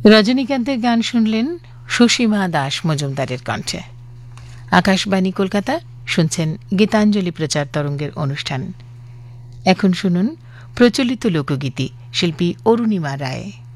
রজনীকান্তের গান শুনলেন সুসীমা দাস মজুমদারের কণ্ঠে। আকাশবাণী কলকাতা, শুনছেন গীতাঞ্জলি প্রচার তরঙ্গের অনুষ্ঠান। এখন শুনুন প্রচলিত লোকগীতি, শিল্পী অরুণিমা রায়।